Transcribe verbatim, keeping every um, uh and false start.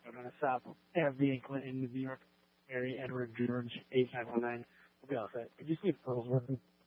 I'm going to stop F B in Clinton, New York, Mary Edward George, eight five one nine. We'll be all set. Could you see if Pearl's working?